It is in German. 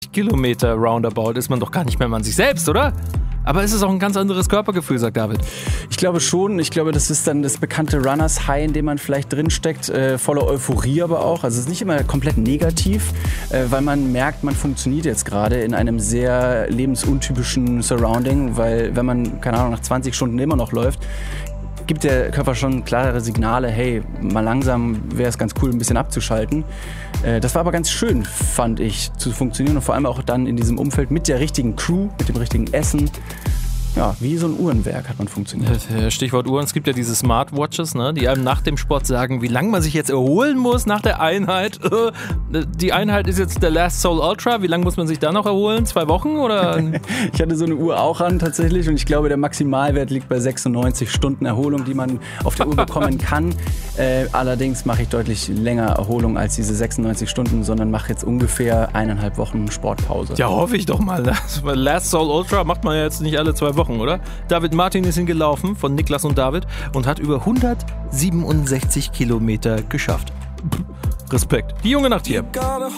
60 Kilometer roundabout ist man doch gar nicht mehr man sich selbst, oder? Aber es ist auch ein ganz anderes Körpergefühl, sagt David. Ich glaube schon. Ich glaube, das ist dann das bekannte Runners High, in dem man vielleicht drinsteckt. Voller Euphorie aber auch. Also es ist nicht immer komplett negativ, weil man merkt, man funktioniert jetzt gerade in einem sehr lebensuntypischen Surrounding. Weil wenn man, keine Ahnung, nach 20 Stunden immer noch läuft, gibt der Körper schon klare Signale, hey, mal langsam wäre es ganz cool, ein bisschen abzuschalten. Das war aber ganz schön, fand ich, zu funktionieren und vor allem auch dann in diesem Umfeld mit der richtigen Crew, mit dem richtigen Essen. Ja, wie so ein Uhrenwerk hat man funktioniert. Stichwort Uhren, es gibt ja diese Smartwatches, ne, die einem nach dem Sport sagen, wie lange man sich jetzt erholen muss nach der Einheit. Die Einheit ist jetzt der Last Soul Ultra, wie lange muss man sich da noch erholen? 2 Wochen oder? Ich hatte so eine Uhr auch an tatsächlich und ich glaube, der Maximalwert liegt bei 96 Stunden Erholung, die man auf der Uhr bekommen kann. Allerdings mache ich deutlich länger Erholung als diese 96 Stunden, sondern mache jetzt ungefähr 1,5 Wochen Sportpause. Ja, hoffe ich doch mal. Last Soul Ultra macht man ja jetzt nicht alle 2 Wochen, oder? David Martin ist hingelaufen von Niklas und David und hat über 167 Kilometer geschafft. Respekt. Die Junge Nacht hier.